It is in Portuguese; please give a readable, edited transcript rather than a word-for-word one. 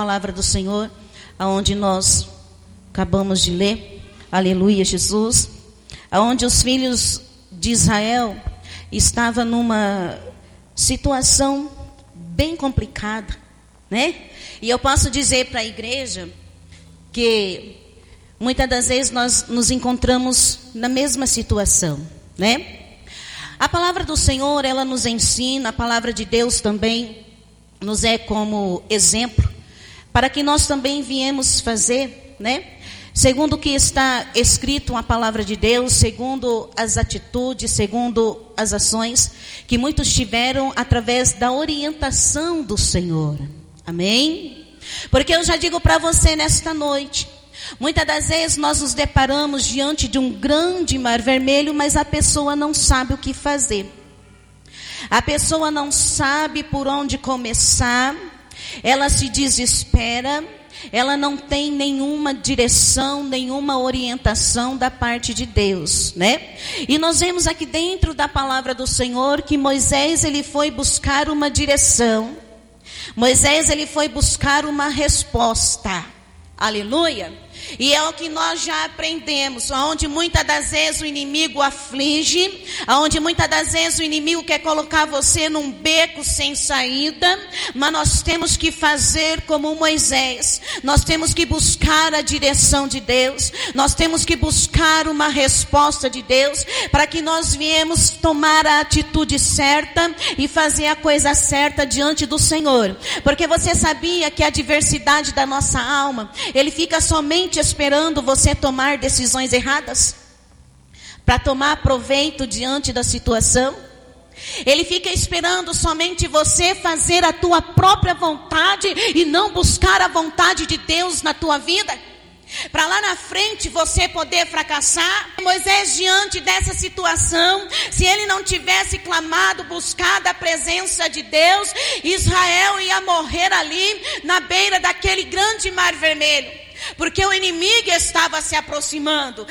palavra do Senhor, aonde nós acabamos de ler, aleluia Jesus, aonde os filhos de Israel estavam numa situação bem complicada, né? E eu posso dizer para a igreja que muitas das vezes nós nos encontramos na mesma situação, né? A palavra do Senhor, ela nos ensina, a palavra de Deus também nos é como exemplo, para que nós também viemos fazer, né? Segundo o que está escrito na palavra de Deus, segundo as atitudes, segundo as ações que muitos tiveram através da orientação do Senhor. Amém? Porque eu já digo para você nesta noite, muitas das vezes nós nos deparamos diante de um grande mar vermelho, mas a pessoa não sabe o que fazer. A pessoa não sabe por onde começar, ela se desespera, ela não tem nenhuma direção, nenhuma orientação da parte de Deus, né? E nós vemos aqui dentro da palavra do Senhor que Moisés, ele foi buscar uma direção. Moisés, ele foi buscar uma resposta. Aleluia. E é o que nós já aprendemos, onde muitas das vezes o inimigo aflige, onde muitas das vezes o inimigo quer colocar você num beco sem saída, mas nós temos que fazer como Moisés, nós temos que buscar a direção de Deus, nós temos que buscar uma resposta de Deus, para que nós viemos tomar a atitude certa e fazer a coisa certa diante do Senhor. Porque você sabia que a adversidade da nossa alma, ele fica somente esperando você tomar decisões erradas, para tomar proveito diante da situação. Ele fica esperando somente você fazer a tua própria vontade e não buscar a vontade de Deus na tua vida, para lá na frente você poder fracassar. Moisés, diante dessa situação, se ele não tivesse clamado, buscado a presença de Deus, Israel ia morrer ali na beira daquele grande mar vermelho, porque o inimigo estava se aproximando.